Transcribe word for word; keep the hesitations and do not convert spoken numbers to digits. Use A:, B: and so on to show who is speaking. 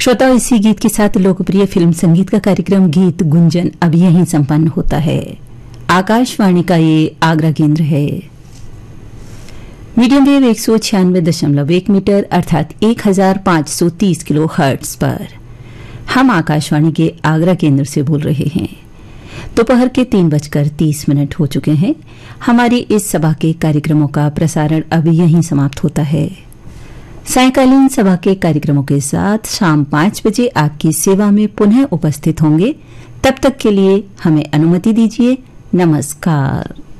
A: श्रोताओं, इसी गीत के साथ लोकप्रिय फिल्म संगीत का कार्यक्रम गीत गुंजन अब यहीं संपन्न होता है। आकाशवाणी का ये आगरा केंद्र है। मीडियम वेव एक सौ छियानवे दशमलव एक मीटर अर्थात एक हजार पांच सौ तीस किलो हर्ट्ज पर हम आकाशवाणी के आगरा केंद्र से बोल रहे हैं। दोपहर के तीन बजकर तीस मिनट हो चुके हैं। हमारी इस सभा के कार्यक्रमों का प्रसारण अब यहीं समाप्त होता है। सायंकालीन सभा के कार्यक्रमों के साथ शाम पांच बजे आपकी सेवा में पुनः उपस्थित होंगे। तब तक के लिए हमें अनुमति दीजिए। नमस्कार।